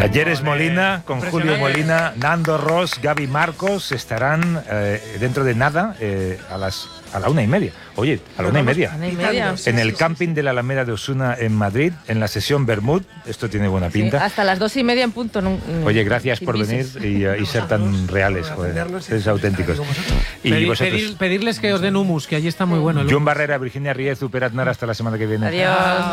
Talleres Molina, con Julio Molina, Nando Ross, Gaby Marcos estarán dentro de nada a la 1:30. Oye, a la 1:30. En el camping de la Alameda de Osuna en Madrid, en la sesión Bermud. Esto tiene buena pinta. Sí, hasta las 2:30 en punto. Oye, gracias por venir y ser tan reales, joder, sois auténticos. Y vosotros. Pedirles que os den hummus, que allí está muy bueno. John Barrera, Virginia Riezu, Pere Aznar, hasta la semana que viene. Adiós.